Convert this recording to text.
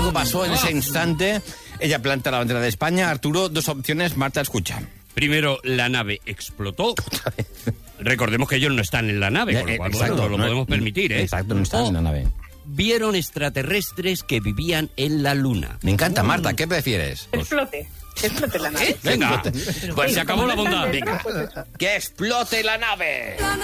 Algo pasó en ese instante. Ella planta la bandera de España. Arturo, 2 opciones. Marta, escucha. Primero, la nave explotó. Recordemos que ellos no están en la nave, con lo cual no lo podemos permitir, ¿eh? Exacto, no están en la nave. Vieron extraterrestres que vivían en la Luna. Me encanta, Marta, ¿qué prefieres? Explote la nave. Venga, pues se acabó la bondad. Venga, que explote la nave.